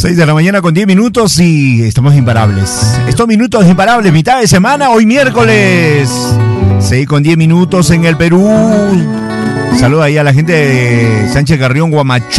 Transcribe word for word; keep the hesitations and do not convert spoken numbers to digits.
seis de la mañana con diez minutos y estamos imparables. Estos minutos imparables, mitad de semana, hoy miércoles. seis con diez minutos en el Perú. Saluda ahí a la gente de Sánchez Carrión, Guamachú.